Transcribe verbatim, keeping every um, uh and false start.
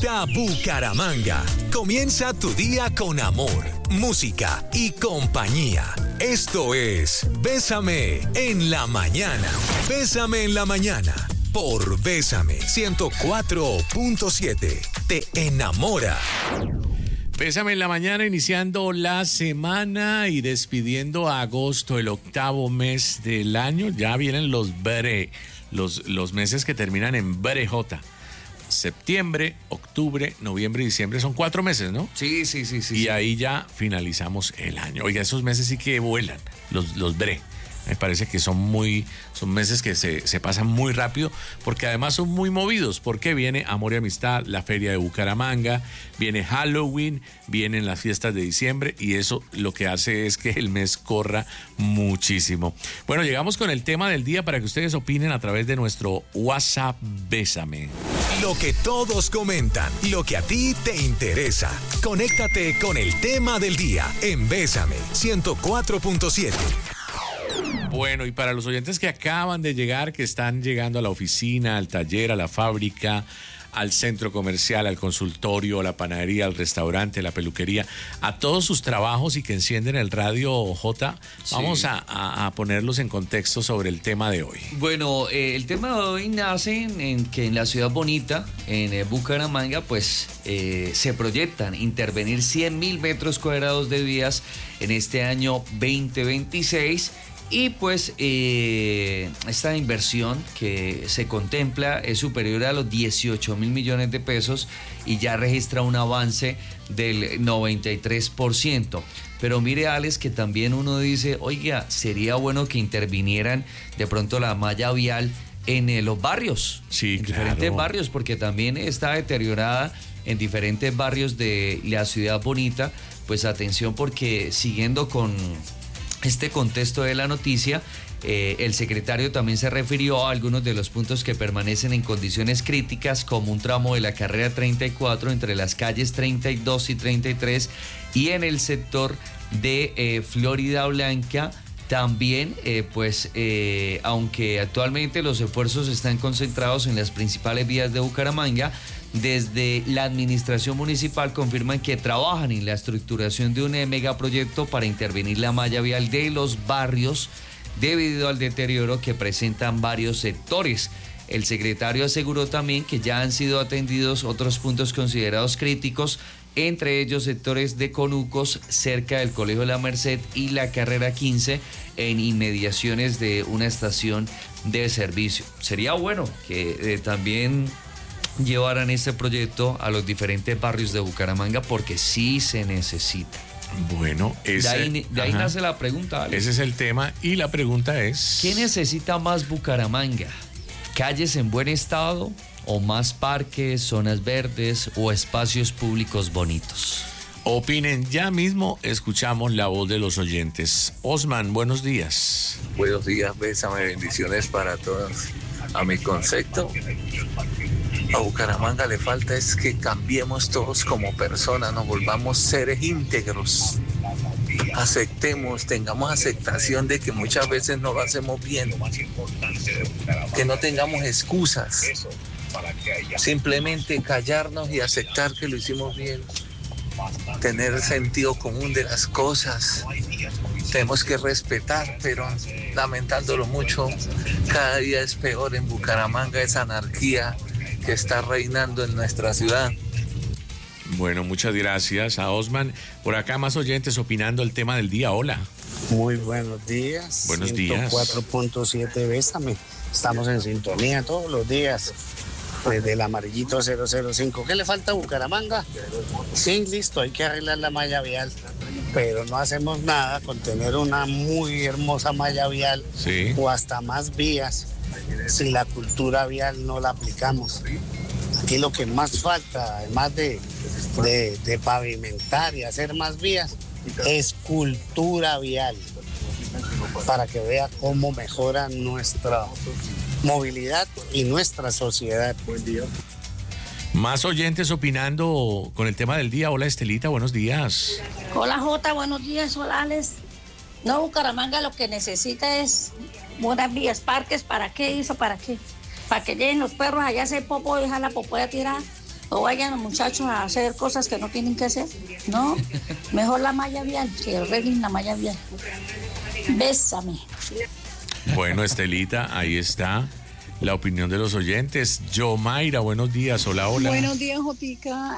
gusta Bucaramanga. Comienza tu día con amor, música y compañía. Esto es Bésame en la mañana. Bésame en la mañana por Bésame ciento cuatro punto siete. Te enamora. Bésame en la mañana, iniciando la semana y despidiendo a agosto, el octavo mes del año. Ya vienen los bre, los, los meses que terminan en brejota. Septiembre, octubre, noviembre y diciembre son cuatro meses, ¿no? Sí, sí, sí, sí. Y sí. ahí ya finalizamos el año. Oiga, esos meses sí que vuelan, los, los bre. Me parece que son muy, son meses que se, se pasan muy rápido, porque además son muy movidos, porque viene Amor y Amistad, la Feria de Bucaramanga, viene Halloween, vienen las fiestas de diciembre, y eso lo que hace es que el mes corra muchísimo. Bueno, llegamos con el tema del día para que ustedes opinen a través de nuestro WhatsApp Bésame. Lo que todos comentan, lo que a ti te interesa. Conéctate con el tema del día en Bésame ciento cuatro punto siete. Bueno, y para los oyentes que acaban de llegar, que están llegando a la oficina, al taller, a la fábrica, al centro comercial, al consultorio, a la panadería, al restaurante, a la peluquería, a todos sus trabajos y que encienden el radio J, sí. Vamos a, a, a ponerlos en contexto sobre el tema de hoy. Bueno, eh, el tema de hoy nace en, en que en la ciudad bonita, en eh, Bucaramanga, pues eh, se proyectan intervenir cien mil metros cuadrados de vías en este año veinte veintiséis. Y pues eh, esta inversión que se contempla es superior a los dieciocho mil millones de pesos y ya registra un avance del noventa y tres por ciento. Pero mire, Alex, que también uno dice, oiga, sería bueno que intervinieran de pronto la malla vial en eh, los barrios, sí, en claro. diferentes barrios, porque también está deteriorada en diferentes barrios de la ciudad bonita. Pues atención, porque siguiendo con este contexto de la noticia, eh, el secretario también se refirió a algunos de los puntos que permanecen en condiciones críticas, como un tramo de la carrera treinta y cuatro entre las calles treinta y dos y treinta y tres, y en el sector de eh, Florida Blanca. También, eh, pues, eh, aunque actualmente los esfuerzos están concentrados en las principales vías de Bucaramanga, desde la administración municipal confirman que trabajan en la estructuración de un megaproyecto para intervenir la malla vial de los barrios debido al deterioro que presentan varios sectores. El secretario aseguró también que ya han sido atendidos otros puntos considerados críticos, entre ellos sectores de conucos cerca del Colegio de la Merced y la carrera quince en inmediaciones de una estación de servicio. Sería bueno que eh, también llevaran este proyecto a los diferentes barrios de Bucaramanga, porque sí se necesita. Bueno, ese, de ahí, de ahí nace la pregunta, Alex. Ese es el tema, y la pregunta es... ¿qué necesita más Bucaramanga? ¿Calles en buen estado o más parques, zonas verdes o espacios públicos bonitos? Opinen ya mismo, escuchamos la voz de los oyentes. Osman, buenos días. Buenos días, Bésame, bendiciones para todos. A mi concepto, a Bucaramanga le falta es que cambiemos todos como personas, nos volvamos seres íntegros, aceptemos, tengamos aceptación de que muchas veces no lo hacemos bien, que no tengamos excusas, simplemente callarnos y aceptar que lo hicimos bien, tener sentido común de las cosas. Tenemos que respetar, pero lamentándolo mucho, cada día es peor en Bucaramanga, esa anarquía que está reinando en nuestra ciudad. Bueno, muchas gracias a Osman. Por acá más oyentes opinando el tema del día. Hola. Muy buenos días. Buenos días. ciento cuatro punto siete Bésame. Estamos en sintonía todos los días. Desde el amarillito cero cero cinco. ¿Qué le falta a Bucaramanga? Sí, listo, hay que arreglar la malla vial. Pero no hacemos nada con tener una muy hermosa malla vial, sí, o hasta más vías, si la cultura vial no la aplicamos. Aquí lo que más falta, además de, de, de pavimentar y hacer más vías, es cultura vial, para que vea cómo mejora nuestra movilidad y nuestra sociedad. Buen día. Más oyentes opinando con el tema del día. Hola, Estelita, buenos días. Hola, Jota, buenos días. Hola, Alex. No, Bucaramanga lo que necesita es buenas vías, parques. ¿Para qué hizo? ¿Para qué? Para que lleguen los perros allá a hacer popo y dejar la popoya tirada. o vayan los muchachos a hacer cosas que no tienen que hacer. No, mejor la malla vial, que arreglen la malla vial. Bésame. Bueno, Estelita, ahí está la opinión de los oyentes. Yomaira, buenos días. Hola, hola. Buenos días, Jotica.